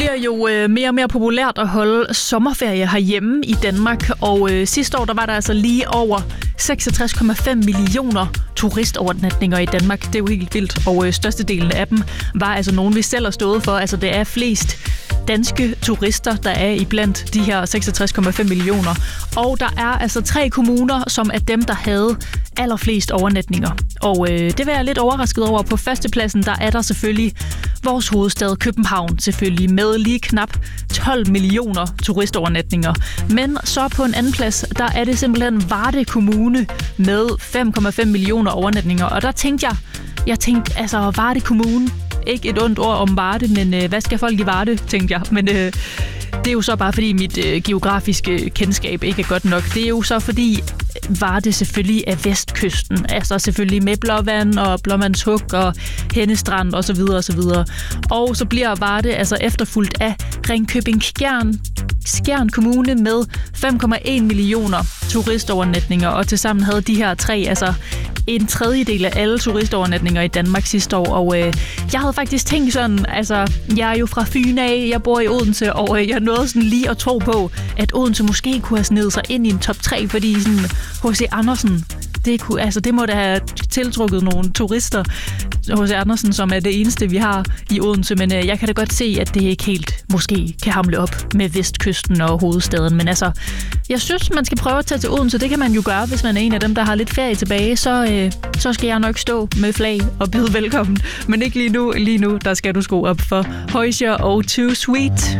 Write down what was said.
bliver jo mere og mere populært at holde sommerferie herhjemme i Danmark, og sidste år der var der altså lige over 66,5 millioner turistovernatninger i Danmark. Det er jo helt vildt, og størstedelen af dem var altså nogen, vi selv har stået for. Altså det er flest danske turister, der er iblandt de her 66,5 millioner. Og der er altså 3 kommuner, som er dem, der havde allerflest overnatninger. Og det var jeg lidt overrasket over. På førstepladsen, der er der selvfølgelig vores hovedstad København, selvfølgelig med lige knap 12 millioner turistovernatninger. Men så på en anden plads, der er det simpelthen Varde Kommune med 5,5 millioner overnatninger. Og der tænkte jeg tænkte, altså Varde Kommune, ikke et ondt ord om Varde, men hvad skal folk i Varde, tænkte jeg. Men det er jo så bare fordi mit geografiske kendskab ikke er godt nok. Det er jo så fordi Varde selvfølgelig er vestkysten. Altså selvfølgelig med Blåvand og Blåvandshuk og Hennestrand og så videre og så videre. Og så bliver Varde altså efterfulgt af Ringkøbing-Skjern Kommune med 5,1 millioner turistovernatninger. Og tilsammen havde de her 3 altså en tredjedel af alle turistovernatninger i Danmark sidste år. Og jeg havde faktisk tænkt sådan, altså jeg er jo fra Fyn af, jeg bor i Odense, og jeg nåede sådan lige at tro på, at Odense måske kunne have snedet sig ind i en top 3, fordi sådan H.C. Andersen, det må da have tiltrukket nogle turister. H.C. Andersen, som er det eneste, vi har i Odense, men jeg kan da godt se, at det ikke helt måske kan hamle op med vestkysten og hovedstaden. Men altså, jeg synes, man skal prøve at tage til Odense. Det kan man jo gøre, hvis man er en af dem, der har lidt ferie tilbage. Så skal jeg nok stå med flag og byde velkommen. Men ikke lige nu. Lige nu, der skal du skrue op for Højsjær og Too Sweet.